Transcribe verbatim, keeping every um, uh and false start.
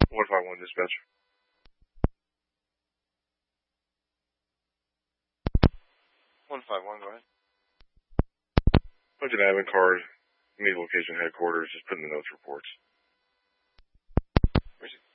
one five one dispatch. one five one, go ahead. Bunch of admin card, meet location headquarters, just put in the notes reports. Where's it?